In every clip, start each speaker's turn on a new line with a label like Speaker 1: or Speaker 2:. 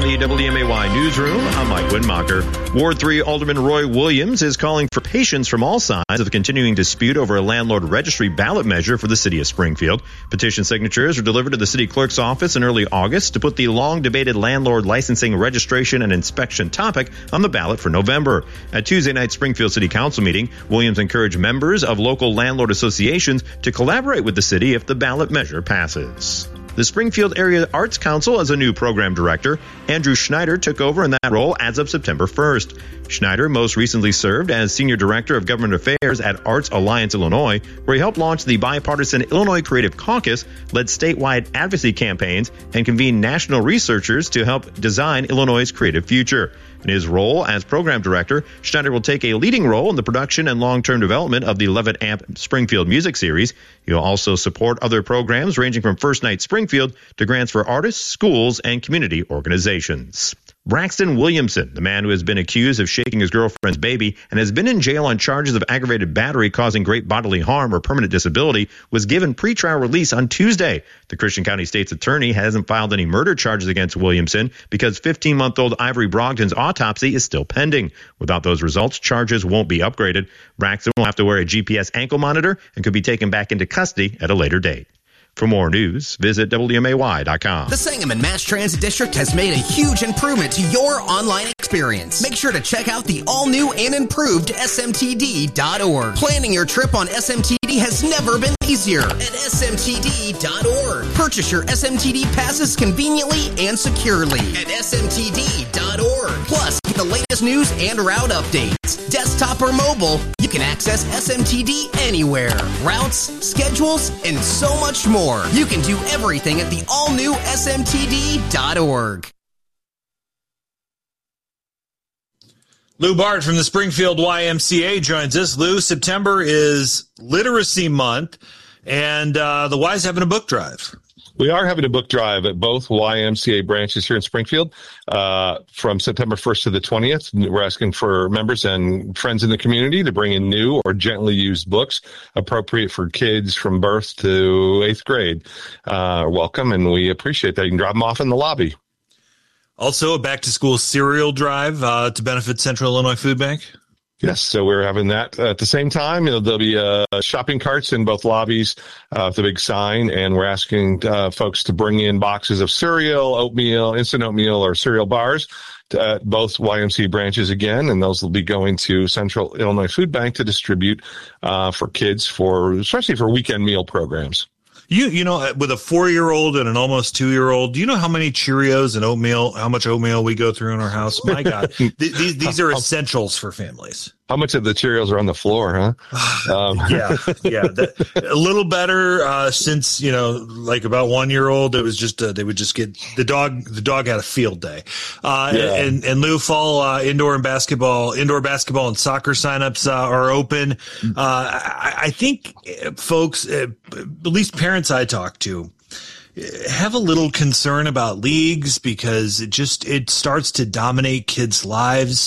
Speaker 1: the WMAY newsroom, I'm Mike Windmacher. Ward 3 Alderman Roy Williams is calling for patience from all sides of the continuing dispute over a landlord registry ballot measure for the city of Springfield. Petition signatures were delivered to the city clerk's office in early August to put the long-debated landlord licensing, registration, and inspection topic on the ballot for November. At Tuesday night's Springfield City Council meeting, Williams encouraged members of local landlord associations to collaborate with the city if the ballot measure passes. The Springfield Area Arts Council has a new program director. Andrew Schneider took over in that role as of September 1st. Schneider most recently served as Senior Director of Government Affairs at Arts Alliance Illinois, where he helped launch the bipartisan Illinois Creative Caucus, led statewide advocacy campaigns, and convened national researchers to help design Illinois' creative future. In his role as program director, Schneider will take a leading role in the production and long-term development of the 11-amp Springfield Music Series. He'll also support other programs ranging from First Night Springfield to grants for artists, schools, and community organizations. Braxton Williamson, the man who has been accused of shaking his girlfriend's baby and has been in jail on charges of aggravated battery causing great bodily harm or permanent disability, was given pretrial release on Tuesday. The Christian County State's attorney hasn't filed any murder charges against Williamson because 15-month-old Ivory Brogdon's autopsy is still pending. Without those results, charges won't be upgraded. Braxton will have to wear a GPS ankle monitor and could be taken back into custody at a later date. For more news, visit WMAY.com.
Speaker 2: The Sangamon Mass Transit District has made a huge improvement to your online experience. Make sure to check out the all-new and improved SMTD.org. Planning your trip on SMTD has never been easier at SMTD.org. Purchase your SMTD passes conveniently and securely at SMTD.org. Plus, get the latest news and route updates. Desktop or mobile, you can access SMTD anywhere. Routes, schedules, and so much more. You can do everything at the all-new SMTD.org.
Speaker 3: Lou Bart from the Springfield YMCA joins us. Lou, September is Literacy Month, and the Y's having a book drive.
Speaker 4: We are having a book drive at both YMCA branches here in Springfield from September 1st to the 20th. We're asking for members and friends in the community to bring in new or gently used books appropriate for kids from birth to 8th grade. Welcome, and we appreciate that. You can drop them off in the lobby.
Speaker 3: Also, a back-to-school cereal drive to benefit Central Illinois Food Bank.
Speaker 4: Yes, so we're having that at the same time. There'll be shopping carts in both lobbies with a big sign, and we're asking folks to bring in boxes of cereal, oatmeal, instant oatmeal, or cereal bars to both YMCA branches again, and those will be going to Central Illinois Food Bank to distribute for kids, especially for weekend meal programs.
Speaker 3: You know, with a 4-year-old and an almost 2-year-old, do you know how many Cheerios and oatmeal, how much oatmeal we go through in our house? My God, these are essentials for families.
Speaker 4: How much of the Cheerios are on the floor, huh?
Speaker 3: Yeah. A little better since, like about 1-year-old, it was just they would just get the dog had a field day. And Lou, fall indoor basketball and soccer signups are open. I think folks, at least parents I talk to, have a little concern about leagues because it starts to dominate kids' lives.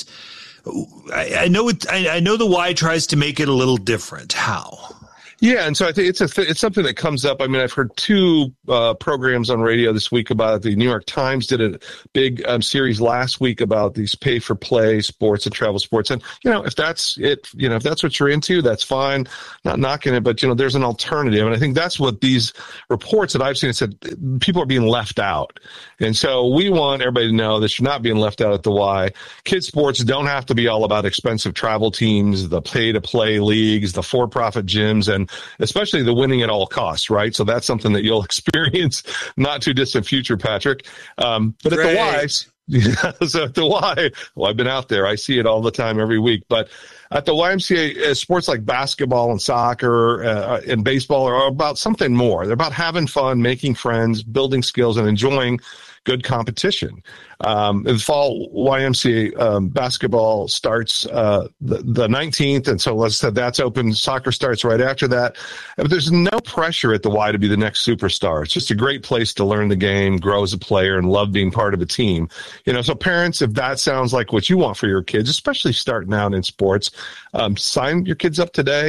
Speaker 3: I know the Y tries to make it a little different. How?
Speaker 4: Yeah, and so I think it's something that comes up. I mean, I've heard two programs on radio this week about it. The New York Times did a big series last week about these pay-for-play sports and travel sports. And, if that's it, if that's what you're into, that's fine. Not knocking it, but, there's an alternative. And I think that's what these reports that I've seen said, people are being left out. And so we want everybody to know that you're not being left out at the Y. Kids sports don't have to be all about expensive travel teams, the pay-to-play leagues, the for-profit gyms, and especially the winning at all costs, right? So that's something that you'll experience not too distant future, Patrick. But at the Y's, so at the Y, well, I've been out there. I see it all the time every week. But at the YMCA, sports like basketball and soccer and baseball are about something more. They're about having fun, making friends, building skills, and enjoying good competition. The fall YMCA basketball starts the 19th, and so let's say that's open. Soccer starts right after that. But there's no pressure at the Y to be the next superstar. It's just a great place to learn the game, grow as a player, and love being part of a team. So parents, if that sounds like what you want for your kids, especially starting out in sports, sign your kids up today,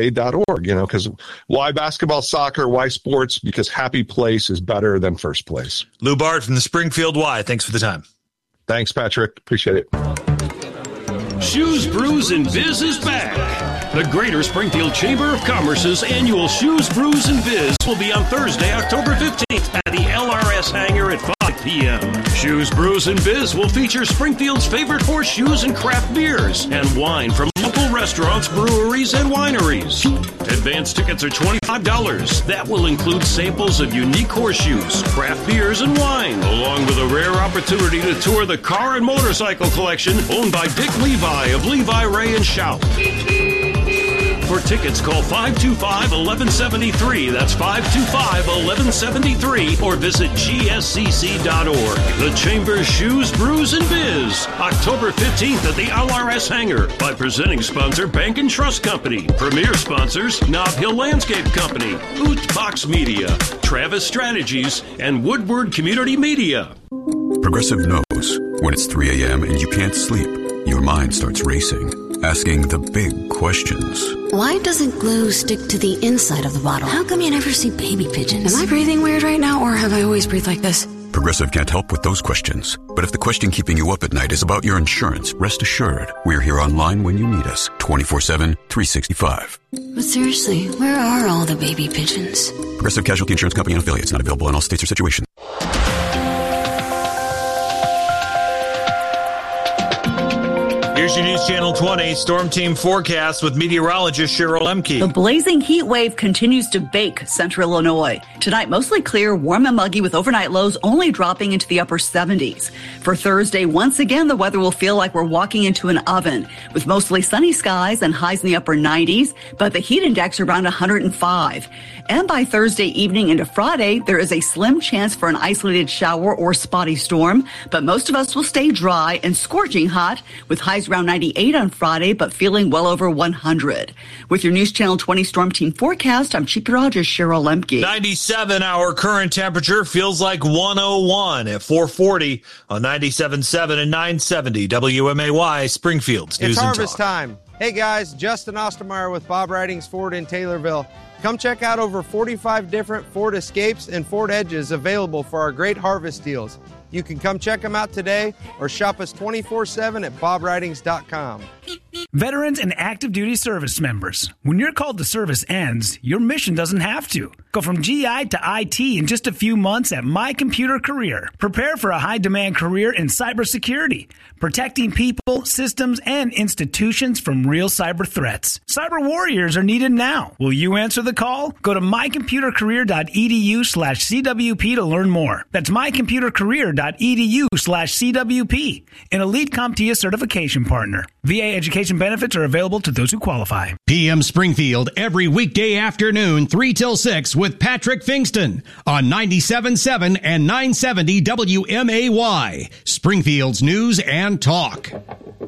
Speaker 4: SpringfieldYMCA.org, because why basketball, soccer, why sports? Because happy place is better than first place. Yes.
Speaker 3: Lou Bard from the Springfield Y. Thanks for the time.
Speaker 4: Thanks, Patrick. Appreciate it.
Speaker 5: Shoes, Brews, and Biz is back. The Greater Springfield Chamber of Commerce's annual Shoes, Brews, and Biz will be on Thursday, October 15th at the LRS Hangar at 5 p.m. Shoes, Brews, and Biz will feature Springfield's favorite horseshoes and craft beers and wine from local restaurants, breweries, and wineries. Advance tickets are $25. That will include samples of unique horseshoes, craft beers, and wine, along with a rare opportunity to tour the car and motorcycle collection owned by Dick Levi of Levi, Ray, and Shout. For tickets, call 525-1173. That's 525-1173. Or visit gscc.org. The Chamber's Shoes, Brews, and Biz. October 15th at the LRS Hangar. By presenting sponsor Bank and Trust Company. Premier sponsors Nob Hill Landscape Company, Oot Box Media, Travis Strategies, and Woodward Community Media.
Speaker 6: Progressive knows when it's 3 a.m. and you can't sleep, your mind starts racing, asking the big questions.
Speaker 7: Why doesn't glue stick to the inside of the bottle? How come you never see baby pigeons? Am I breathing weird right now, or have I always breathed like this?
Speaker 6: Progressive can't help with those questions. But if the question keeping you up at night is about your insurance, rest assured, we're here online when you need us, 24/7, 365.
Speaker 7: But seriously, where are all the baby pigeons?
Speaker 6: Progressive Casualty Insurance Company and affiliates, not available in all states or situations.
Speaker 3: Here's your News Channel 20 Storm Team forecast with meteorologist Cheryl Lemke.
Speaker 8: The blazing heat wave continues to bake central Illinois. Tonight, mostly clear, warm and muggy with overnight lows only dropping into the upper 70s. For Thursday, once again, the weather will feel like we're walking into an oven with mostly sunny skies and highs in the upper 90s, but the heat index around 105. And by Thursday evening into Friday, there is a slim chance for an isolated shower or spotty storm, but most of us will stay dry and scorching hot with highs around 98 on Friday, but feeling well over 100. With your News Channel 20 Storm Team forecast, I'm Chief Meteorologist Cheryl Lemke.
Speaker 3: 97 our current temperature feels like 101 at 440 on 97.7 and 970 WMAY Springfield's News
Speaker 9: It's
Speaker 3: and
Speaker 9: harvest
Speaker 3: Talk.
Speaker 9: time. Hey guys, Justin Ostermeyer with Bob Ridings Ford in Taylorville. Come check out over 45 different Ford Escapes and Ford Edges available for our great harvest deals. You can come check them out today or shop us 24/7 at bobridings.com.
Speaker 10: Veterans and active duty service members, when your call to service ends, your mission doesn't have to. Go from GI to IT in just a few months at My Computer Career. Prepare for a high-demand career in cybersecurity, protecting people, systems, and institutions from real cyber threats. Cyber warriors are needed now. Will you answer the call? Go to mycomputercareer.edu/CWP to learn more. That's mycomputercareer.edu/CWP, an Elite CompTIA certification partner. VA education benefits are available to those who qualify.
Speaker 11: PM Springfield every weekday afternoon, 3 till 6 with Patrick Fingston on 97.7 and 970 WMAY, Springfield's News and Talk.